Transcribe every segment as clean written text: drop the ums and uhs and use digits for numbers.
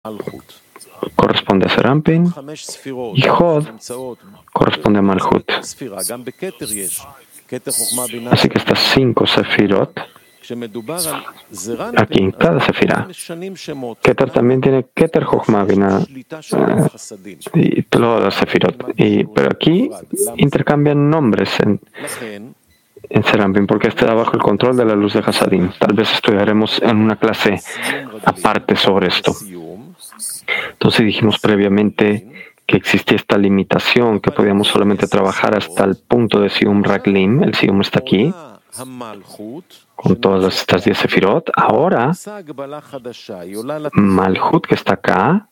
corresponde a Serampin y Hod corresponde a Malhut. Así que estas 5 sefirot, aquí en cada sefirá, Keter también tiene Keter, Jochma, Binah y todas las sefirot. Pero aquí intercambian nombres en Serampin, porque está bajo el control de la luz de Hasadim. Tal vez estudiaremos en una clase aparte sobre esto. Entonces dijimos previamente que existía esta limitación, que podíamos solamente trabajar hasta el punto de Sium Raglim. El Sium está aquí, con todas estas 10 sefirot. Ahora, Malhut, que está acá,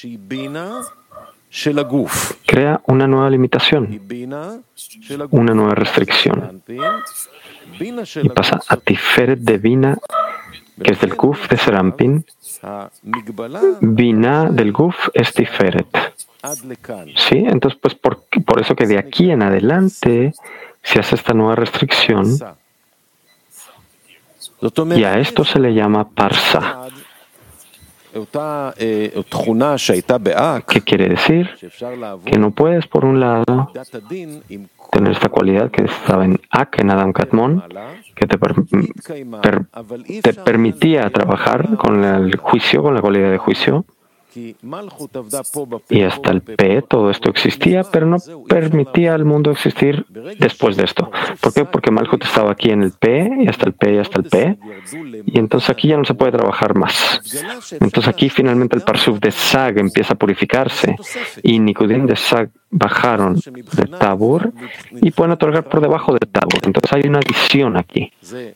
crea una nueva limitación, una nueva restricción. Y pasa a Tiferet de Bina, que es del Guf de Serampin. Bina del Guf es Tiferet. ¿Sí? Entonces, pues por eso que de aquí en adelante se hace esta nueva restricción. Y a esto se le llama Parsa. ¿Qué quiere decir? Que no puedes, por un lado, tener esta cualidad que estaba en Ak, en Adam Katmon, que te permitía trabajar con el juicio, con la cualidad de juicio. Y hasta el P, todo esto existía, pero no permitía al mundo existir después de esto. ¿Por qué? Porque Malhut estaba aquí en el P, y hasta el P, y hasta el P, y entonces aquí ya no se puede trabajar más. Entonces aquí finalmente el Parsuf de Sag empieza a purificarse, y Nikudim de Sag bajaron de Tabur, y pueden otorgar por debajo de Tabur. Entonces hay una adición aquí.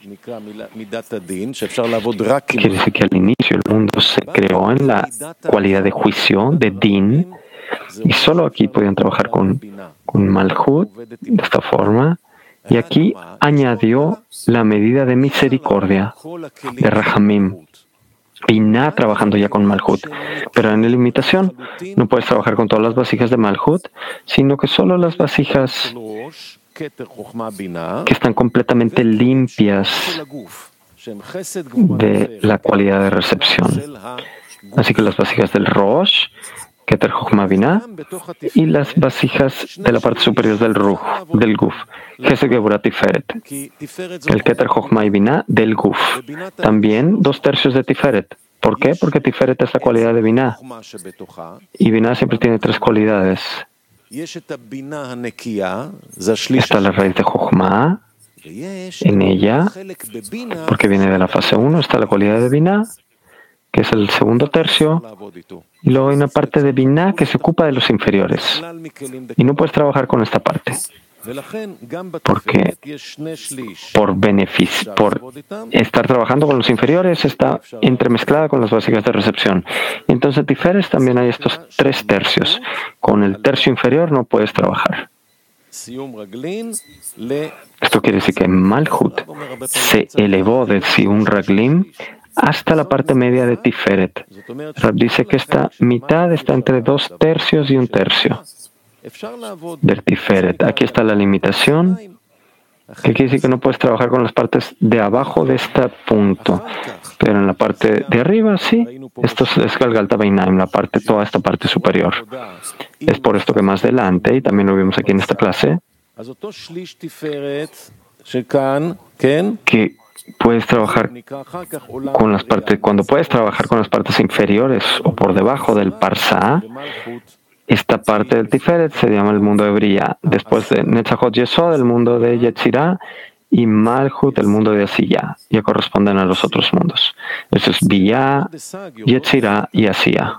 Quiere decir que al inicio el mundo se creó en la cualidad de juicio, de din, y solo aquí podían trabajar con Malhut de esta forma, y aquí añadió la medida de misericordia de Rahamim, Binah trabajando ya con Malhut. Pero en la limitación no puedes trabajar con todas las vasijas de Malhut, sino que solo las vasijas que están completamente limpias de la cualidad de recepción. Así que las vasijas del Rosh, Keter Jochma Binah, y las vasijas de la parte superior del Ruh, del Guf, Gesed Geburah Tiferet, el Keter Jochma y Binah del Guf. También 2/3 de Tiferet. ¿Por qué? Porque Tiferet es la cualidad de Binah. Y Binah siempre tiene 3 cualidades. Está la raíz de Jochma, en ella, porque viene de la fase 1, está la cualidad de Binah, que es el segundo tercio, y luego hay una parte de Binah que se ocupa de los inferiores. Y no puedes trabajar con esta parte, porque por estar trabajando con los inferiores está entremezclada con las vasijas de recepción. Entonces, Tiferet también hay estos 3 tercios. Con el tercio inferior no puedes trabajar. Esto quiere decir que Malhut se elevó del Sium Raglim hasta la parte media de Tiferet. Rab dice que esta mitad está entre 2 tercios y 1 tercio del Tiferet. Aquí está la limitación, que quiere decir que no puedes trabajar con las partes de abajo de este punto, pero en la parte de arriba sí. Esto es Galgalta Beinaim, toda esta parte superior. Es por esto que más adelante, y también lo vimos aquí en esta clase, que puedes trabajar con las partes, cuando puedes trabajar con las partes inferiores o por debajo del Parsa, esta parte del Tiferet se llama el mundo de Bria. Después de Netzachot Yesod, el mundo de Yetzirah, y Malhut, el mundo de Asiyah. Ya corresponden a los otros mundos. Eso es Bia, Yetzirah y Asiyah.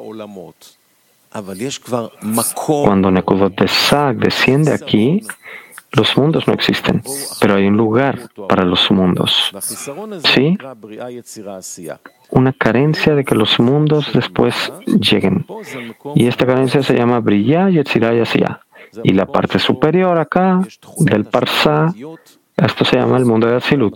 Cuando Nekudot de Sag desciende aquí, los mundos no existen, pero hay un lugar para los mundos. ¿Sí? Una carencia de que los mundos después lleguen. Y esta carencia se llama Bria, Yetzirah y Asiyah. Y la parte superior acá, del Parsa, esto se llama el mundo de Atzilut.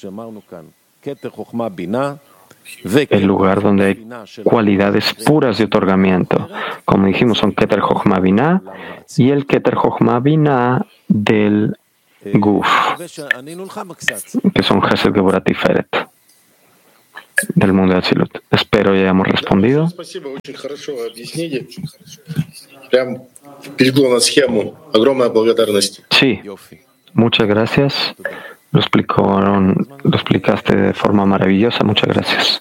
El lugar donde hay cualidades puras de otorgamiento. Como dijimos, son Keter Jochma Binah y el Keter Jochma Binah del Guf, que son Gesed Geburah Tiferet. del mundo de Atzilut. Espero ya hayamos respondido. Sí, muchas gracias. Lo explicaste de forma maravillosa. Muchas gracias.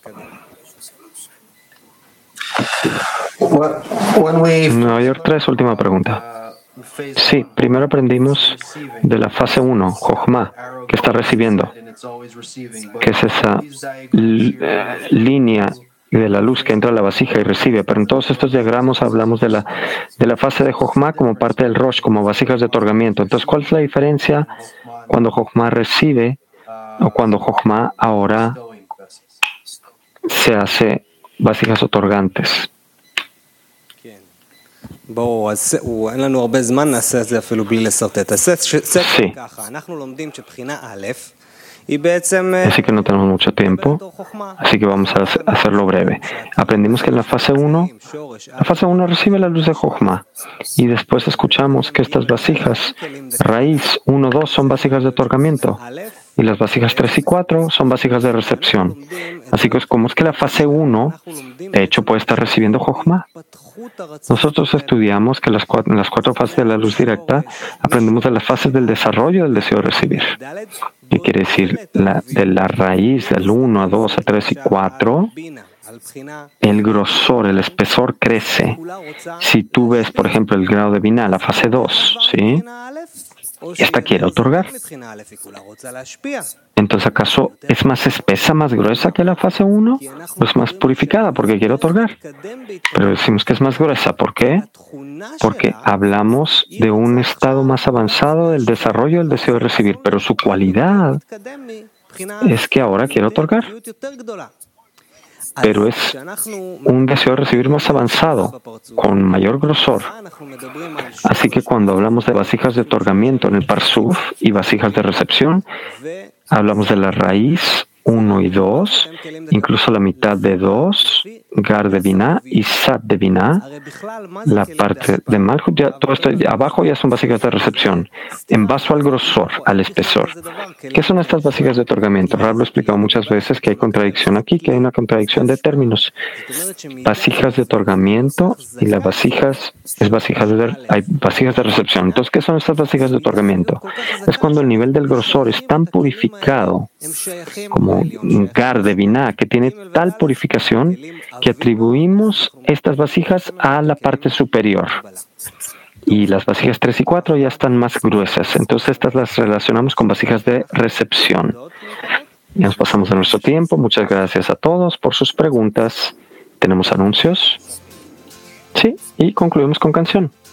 Nueva York 3, última pregunta. Sí, primero aprendimos de la fase 1, Jochma, que está recibiendo, que es esa línea de la luz que entra a la vasija y recibe. Pero en todos estos diagramas hablamos de la fase de Jochma como parte del Rosh, como vasijas de otorgamiento. Entonces, ¿cuál es la diferencia cuando Jochma recibe o cuando Jochma ahora se hace vasijas otorgantes? Sí. Así que no tenemos mucho tiempo, así que vamos a hacerlo breve. Aprendimos que en la fase 1 recibe la luz de Jochma y después escuchamos que estas vasijas, raíz 1, 2, son vasijas de otorgamiento y las vasijas 3 y 4 son vasijas de recepción. Así que como es que la fase 1, de hecho, puede estar recibiendo Jochma. Nosotros estudiamos que en las cuatro fases de la luz directa aprendemos de las fases del desarrollo del deseo de recibir. ¿Qué quiere decir? De la raíz del 1 a 2 a 3 y 4, el grosor, el espesor crece. Si tú ves, por ejemplo, el grado de Binah, la fase 2, ¿sí? Esta quiere otorgar. Entonces, ¿acaso es más espesa, más gruesa que la fase 1? ¿O es más purificada porque quiere otorgar? Pero decimos que es más gruesa. ¿Por qué? Porque hablamos de un estado más avanzado del desarrollo del deseo de recibir, pero su cualidad es que ahora quiere otorgar. Pero es un deseo de recibir más avanzado, con mayor grosor. Así que cuando hablamos de vasijas de otorgamiento en el Parsuf y vasijas de recepción, hablamos de la raíz 1 y 2, incluso la mitad de 2, Gar de Binah y Sat de Binah, la parte de Malchut, ya, todo esto abajo ya son vasijas de recepción, en vaso al grosor, al espesor. ¿Qué son estas vasijas de otorgamiento? Rab lo ha explicado muchas veces que hay contradicción aquí, que hay una contradicción de términos. Vasijas de otorgamiento y las vasijas, hay vasijas de recepción. Entonces, ¿qué son estas vasijas de otorgamiento? Es cuando el nivel del grosor es tan purificado como un Gar de Binah, que tiene tal purificación que atribuimos estas vasijas a la parte superior. Y las vasijas 3 y 4 ya están más gruesas. Entonces estas las relacionamos con vasijas de recepción. Ya nos pasamos de nuestro tiempo. Muchas gracias a todos por sus preguntas. ¿Tenemos anuncios? Sí, y concluimos con canción.